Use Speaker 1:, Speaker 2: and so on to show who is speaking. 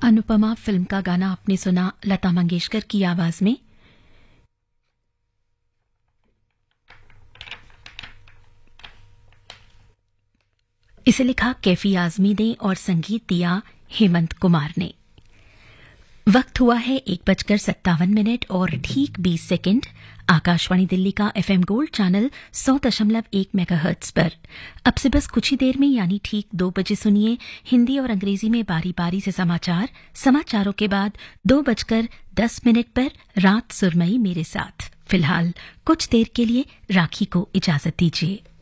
Speaker 1: Anupama film का गाना आपने सुना लता मंगेशकर की आवाज में। इसे लिखा कैफी आजमी ने और संगीत दिया हेमंत कुमार ने। वक्त हुआ है 1:57 और ठीक 20 सेकंड। आकाशवाणी दिल्ली का एफएम गोल्ड चैनल 100.1 मेगाहर्ट्ज पर अब से बस कुछ ही देर में यानी ठीक 2 बजे सुनिए हिंदी और अंग्रेजी में बारी बारी से समाचारों के बाद 2:10 पर रात सुरमई मेरे साथ। फिलहाल कुछ देर के लिए राखी को इजाजत दीजिए।